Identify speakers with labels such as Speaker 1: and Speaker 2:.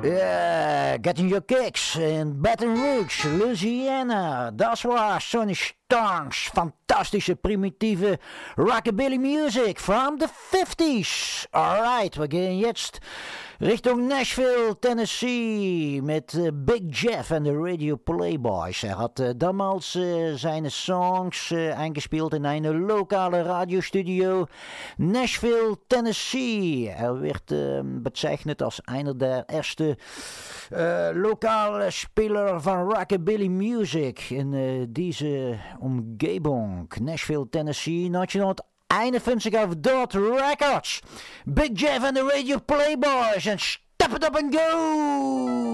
Speaker 1: Yeah, getting your kicks in Baton Rouge, Louisiana. Dat was Sonny Starnes. Fantastische, primitieve rockabilly music from the 50s. Alright, we gaan jetzt Richtung Nashville, Tennessee met Big Jeff en de Radio Playboys. Hij had damals zijn songs eingespeeld in een lokale radiostudio. Nashville, Tennessee. Hij werd bezeichnet als een der eerste lokale speler van rockabilly music in deze omgeving. Nashville, Tennessee, 1951 auf Dot Records. Big Jeff and the Radio Playboys and Step It Up and Go!